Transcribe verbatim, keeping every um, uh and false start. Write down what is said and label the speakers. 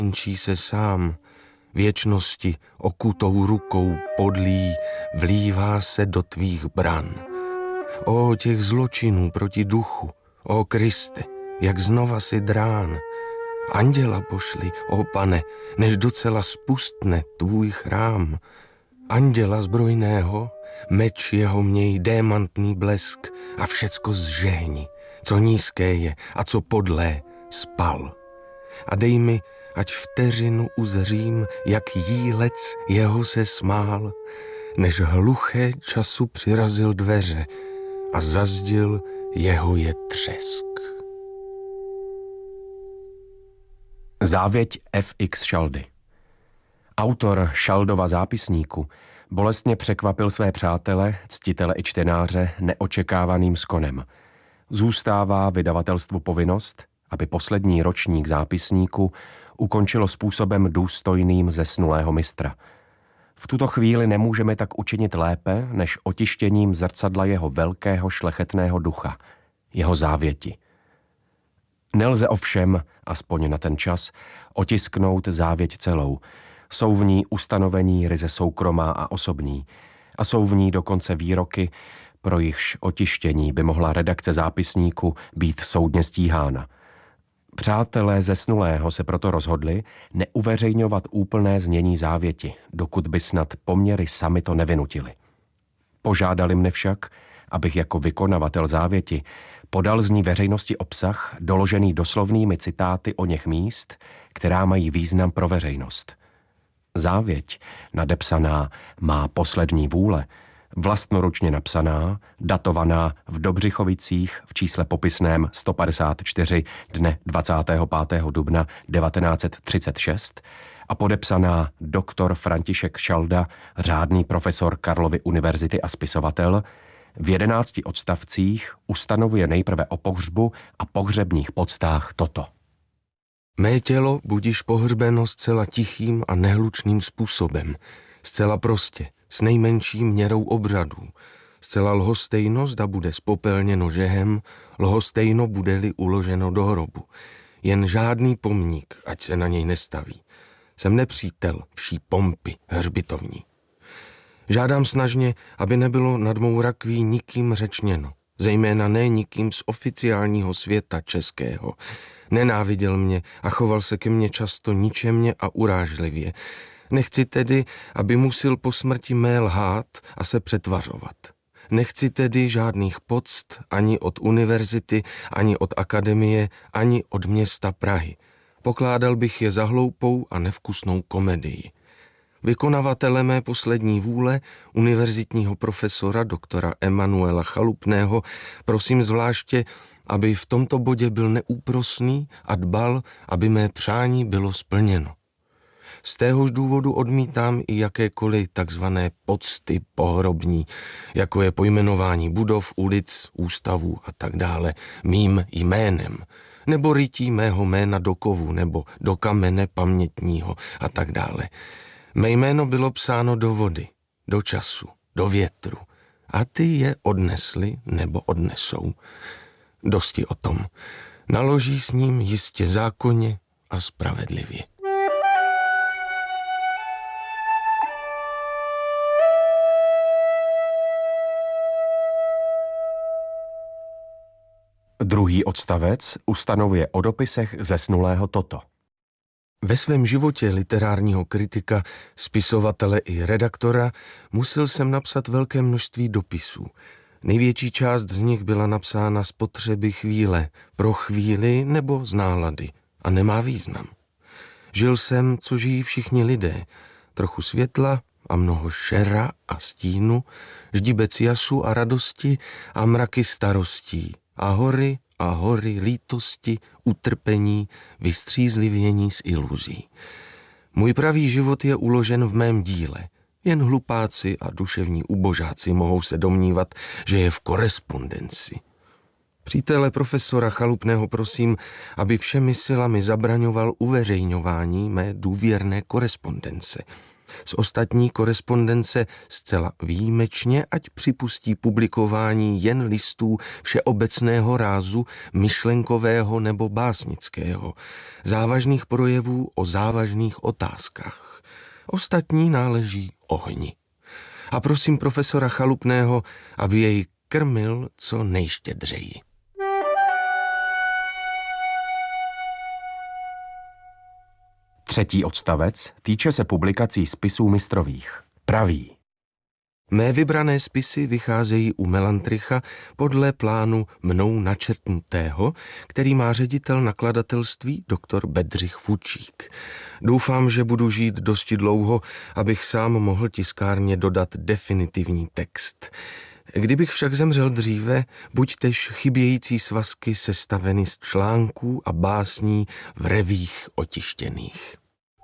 Speaker 1: končí se sám, věčnosti okutou rukou podlý vlívá se do tvých bran. O těch zločinů proti duchu, o Kriste, jak znova si drán. Anděla pošli, o Pane, než docela spustne tvůj chrám. Anděla zbrojného, meč jeho měj démantný blesk a všecko zžehni, co nízké je a co podlé, spal. A dej mi, ať vteřinu uzřím, jak jílec jeho se smál, než hluché času přirazil dveře a zazdil jeho je třesk.
Speaker 2: Závěť F X Šaldy. Autor Šaldova zápisníku bolestně překvapil své přátele, ctitele i čtenáře neočekávaným skonem. Zůstává vydavatelstvu povinnost, aby poslední ročník zápisníku ukončilo způsobem důstojným zesnulého mistra. V tuto chvíli nemůžeme tak učinit lépe, než otištěním zrcadla jeho velkého šlechetného ducha, jeho závěti. Nelze ovšem, aspoň na ten čas, otisknout závěť celou. Jsou v ní ustanovení ryze soukromá a osobní a jsou v ní dokonce výroky, pro jichž otištění by mohla redakce zápisníku být soudně stíhána. Přátelé zesnulého se proto rozhodli neuveřejňovat úplné znění závěti, dokud by snad poměry sami to nevynutili. Požádali mne však, abych jako vykonavatel závěti podal z ní veřejnosti obsah, doložený doslovnými citáty o něch míst, která mají význam pro veřejnost. Závěť, nadepsaná Má poslední vůle, vlastnoručně napsaná, datovaná v Dobřichovicích v čísle popisném sto padesát čtyři dne dvacátého pátého dubna devatenáct set třicet šest a podepsaná doktor František Šalda, řádný profesor Karlovy univerzity a spisovatel, v jedenácti odstavcích ustanovuje nejprve o pohřbu a pohřebních poctách toto.
Speaker 1: Mé tělo budiš pohřbeno zcela tichým a nehlučným způsobem, zcela prostě, s nejmenší měrou obřadů. Zcela lhostejno, zda bude spopelněno žehem, lhostejno bude-li uloženo do hrobu. Jen žádný pomník, ať se na něj nestaví. Jsem nepřítel vší pompy hřbitovní. Žádám snažně, aby nebylo nad mou rakví nikým řečněno, zejména ne nikým z oficiálního světa českého. Nenáviděl mě a choval se ke mně často ničemně a urážlivě. Nechci tedy, aby musil po smrti mé lhát a se přetvařovat. Nechci tedy žádných poct ani od univerzity, ani od akademie, ani od města Prahy. Pokládal bych je za hloupou a nevkusnou komedii. Vykonavatele mé poslední vůle, univerzitního profesora doktora Emanuela Chalupného, prosím zvláště, aby v tomto bodě byl neúprosný a dbal, aby mé přání bylo splněno. Z téhož důvodu odmítám i jakékoliv takzvané pocty pohrobní, jako je pojmenování budov, ulic, ústavů a tak dále mým jménem, nebo rytí mého jména do kovu nebo do kamene pamětního a tak dále. Mé jméno bylo psáno do vody, do času, do větru a ty je odnesli nebo odnesou. Dosti o tom. Naloží s ním jistě zákonně a spravedlivě.
Speaker 2: Druhý odstavec ustanovuje o dopisech zesnulého toto.
Speaker 1: Ve svém životě literárního kritika, spisovatele i redaktora musel jsem napsat velké množství dopisů. Největší část z nich byla napsána z potřeby chvíle, pro chvíli nebo z nálady a nemá význam. Žil jsem, co žijí všichni lidé, trochu světla a mnoho šera a stínu, ždibec jasu a radosti a mraky starostí a hory a hory lítosti, utrpení, vystřízlivění z iluzí. Můj pravý život je uložen v mém díle. Jen hlupáci a duševní ubožáci mohou se domnívat, že je v korespondenci. Přítele profesora Chalupného prosím, aby všemi silami zabraňoval uveřejňování mé důvěrné korespondence. Z ostatní korespondence zcela výjimečně, ať připustí publikování jen listů všeobecného rázu, myšlenkového nebo básnického, závažných projevů o závažných otázkách. Ostatní náleží ohni. A prosím profesora Chalupného, aby jej krmil co nejštědřeji.
Speaker 2: Třetí odstavec týče se publikací spisů mistrových. Praví.
Speaker 1: Mé vybrané spisy vycházejí u Melantricha podle plánu mnou načrtnutého, který má ředitel nakladatelství doktor Bedřich Fučík. Doufám, že budu žít dosti dlouho, abych sám mohl tiskárně dodat definitivní text. Kdybych však zemřel dříve, buď tež chybějící svazky sestaveny z článků a básní v revích otištěných.